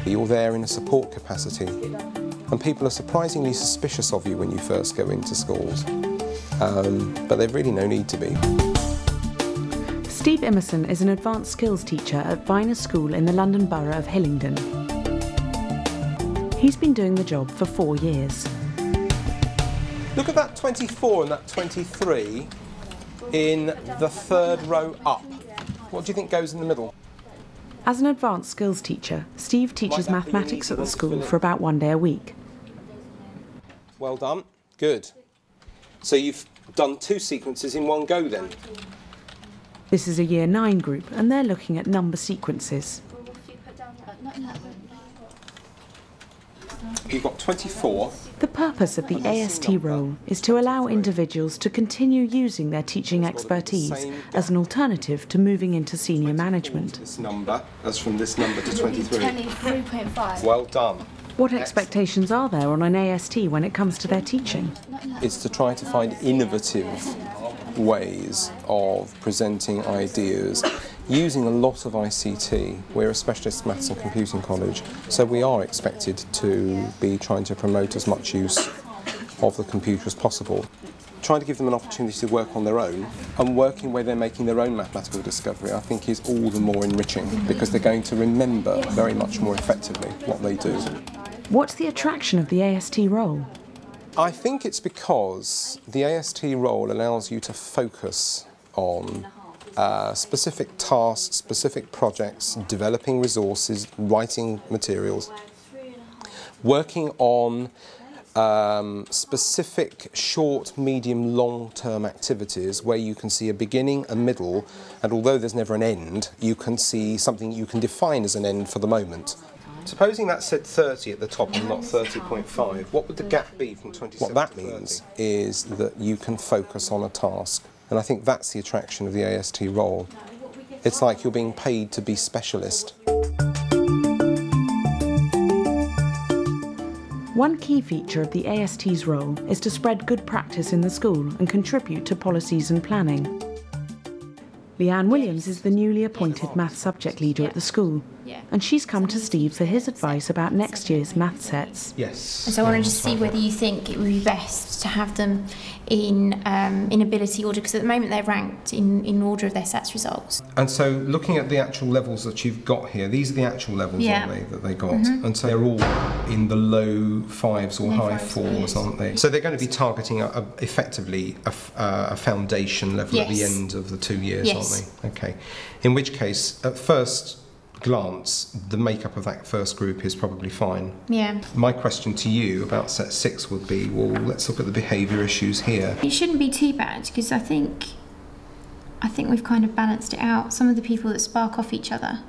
you're there in a support capacity. And people are surprisingly suspicious of you when you first go into schools. But they've really no need to be. Steve Emerson is an advanced skills teacher at Viner School in the London Borough of Hillingdon. He's been doing the job for 4 years. Look at that 24 and that 23 in the third row up. What do you think goes in the middle? As an advanced skills teacher, Steve teaches mathematics at the school for about 1 day a week. Well done. Good. So you've done 2 sequences in one go then? This is a Year 9 group and they're looking at number sequences. You've got 24. The purpose of the AST role is to allow individuals to continue using their teaching expertise as an alternative to moving into senior management. This number, that's from this number to 23. 23.5. Well done. What expectations are there on an AST when it comes to their teaching? It's to try to find innovative ways of presenting ideas using a lot of ICT. We're a specialist maths and computing college, so we are expected to be trying to promote as much use of the computer as possible. Trying to give them an opportunity to work on their own and working where they're making their own mathematical discovery, I think is all the more enriching because they're going to remember very much more effectively what they do. What's the attraction of the AST role? I think it's because the AST role allows you to focus on specific tasks, specific projects, developing resources, writing materials, working on specific short, medium, long-term activities where you can see a beginning, a middle, and although there's never an end, you can see something you can define as an end for the moment. Supposing that said 30 at the top and not 30.5, what would the gap be from 27 to 30? What that means is that you can focus on a task, and I think that's the attraction of the AST role. It's like you're being paid to be specialist. One key feature of the AST's role is to spread good practice in the school and contribute to policies and planning. Leanne Williams is the newly appointed maths subject leader at the school, and she's come to Steve for his advice about next year's maths sets. Yes. And so I wanted to see whether you think it would be best to have them in ability order, because at the moment they're ranked in order of their SATs results. And so looking at the actual levels that you've got here, these are the actual levels, aren't they, that they got? And so they're all in the low 5s or high 4s, aren't they? So they're going to be targeting effectively a foundation level at the end of the 2 years, aren't they? Okay. In which case, at first glance, the makeup of that first group is probably fine. Yeah. My question to you about set 6 would be, well, let's look at the behaviour issues here. It shouldn't be too bad, because I think we've kind of balanced it out. Some of the people that spark off each other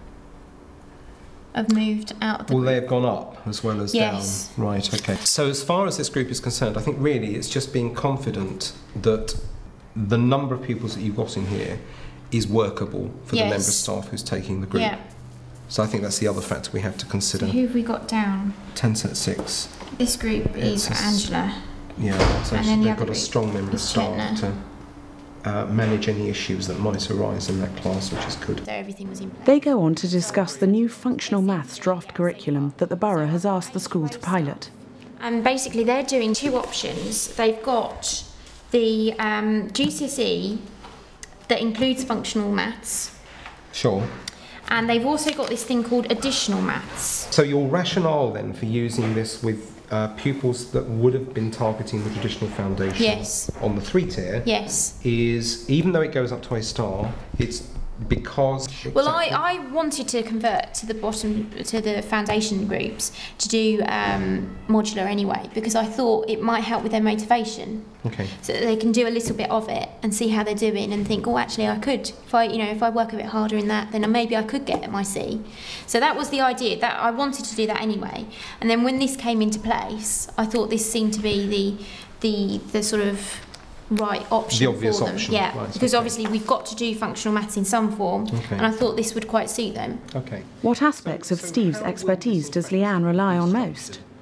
have moved out of the group. They have gone up as well as down. Right, okay. So as far as this group is concerned, I think really it's just being confident that the number of pupils that you've got in here is workable for the member of staff who's taking the group. Yeah. So I think that's the other factor we have to consider. So who have we got down? 10 set 6. This group is Angela. Yeah, so And then they've got a strong member of staff to manage any issues that might arise in that class, which is good. So everything was in place. They go on to discuss the new functional maths draft curriculum that the borough has asked the school to pilot. And basically they're doing 2 options. They've got the GCSE that includes functional maths. Sure. And they've also got this thing called additional maths. So your rationale then for using this with pupils that would have been targeting the traditional foundation on the 3 tier is, even though it goes up to A star, it's because... Well, I wanted to convert to the bottom, to the foundation groups to do modular anyway, because I thought it might help with their motivation. Okay. So that they can do a little bit of it and see how they're doing and think, oh, actually I could, if I work a bit harder in that, then maybe I could get my C. So that was the idea, that I wanted to do that anyway. And then when this came into place, I thought this seemed to be the sort of right option, the obvious for them. Option. Yeah, right, because obviously we've got to do functional maths in some form, and I thought this would quite suit them. Okay. What aspects of Steve's expertise does Leanne rely on most?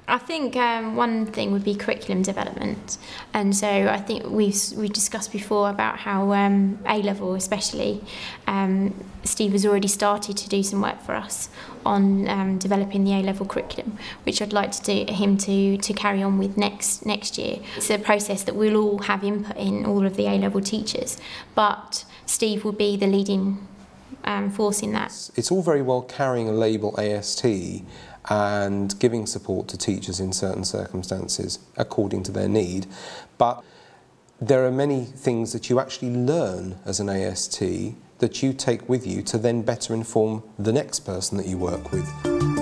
I think one thing would be curriculum development, and so I think we discussed before about how A-level especially, Steve has already started to do some work for us on developing the A-level curriculum, which I'd like him to carry on with next year. It's a process that we'll all have input in, all of the A-level teachers, but Steve will be the leading force in that. It's all very well carrying a label AST and giving support to teachers in certain circumstances according to their need, but there are many things that you actually learn as an AST that you take with you to then better inform the next person that you work with.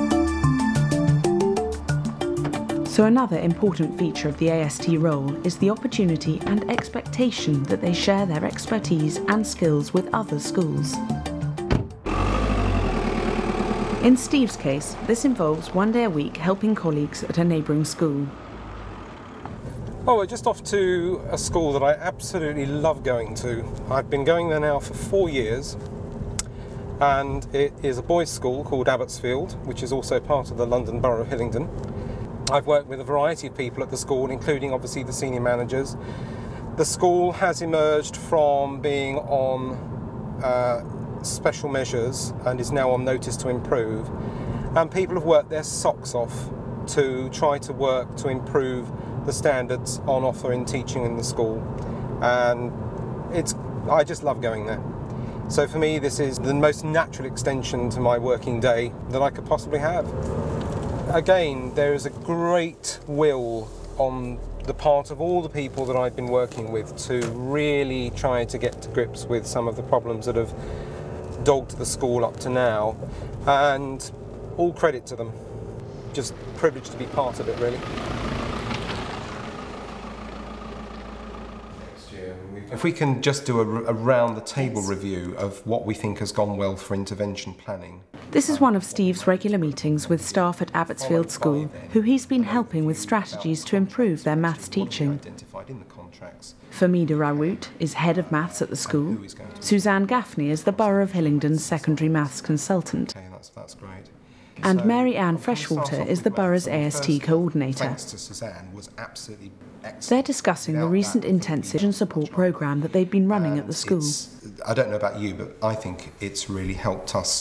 So another important feature of the AST role is the opportunity and expectation that they share their expertise and skills with other schools. In Steve's case, this involves 1 day a week helping colleagues at a neighbouring school. Oh, we're just off to a school that I absolutely love going to. I've been going there now for 4 years, and it is a boys' school called Abbotsfield, which is also part of the London Borough of Hillingdon. I've worked with a variety of people at the school, including obviously the senior managers. The school has emerged from being on special measures and is now on notice to improve, and people have worked their socks off to try to work to improve the standards on offer in teaching in the school, and I just love going there. So for me, this is the most natural extension to my working day that I could possibly have. Again, there is a great will on the part of all the people that I've been working with to really try to get to grips with some of the problems that have dogged the school up to now, and all credit to them. Just privileged to be part of it, really. If we can just do a round-the-table review of what we think has gone well for intervention planning. This is one of Steve's regular meetings with staff at Abbotsfield School, who he's been helping with strategies to improve their maths teaching. Famida Rawoot is head of maths at the school. Suzanne Gaffney is the Borough of Hillingdon's secondary maths consultant. That's great. And Mary Ann Freshwater is the borough's AST coordinator. Thanks to Suzanne, was absolutely excellent. They're discussing the recent intensive and support programme that they've been running at the school. I don't know about you, but I think it's really helped us